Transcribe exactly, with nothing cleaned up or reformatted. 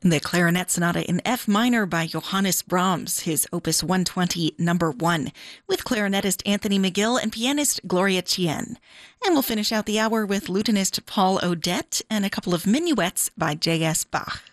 The Clarinet Sonata in F minor by Johannes Brahms, his Opus one twenty, number one, with clarinetist Anthony McGill and pianist Gloria Chien. And we'll finish out the hour with lutenist Paul Odette and a couple of minuets by J S. Bach.